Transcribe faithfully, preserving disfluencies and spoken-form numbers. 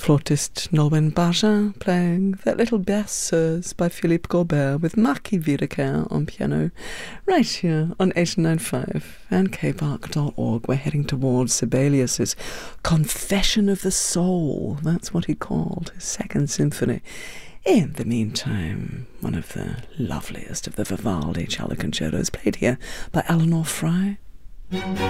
flautist Nolwenn Barja playing That Little Berceuse by Philippe Gaubert with Maki Wiedeker on piano, right here on eighty-nine point five and k bark dot org. We're heading towards Sibelius's Confession of the Soul. That's what he called his Second Symphony. In the meantime, one of the loveliest of the Vivaldi cello concertos played here by Eleanor Frey.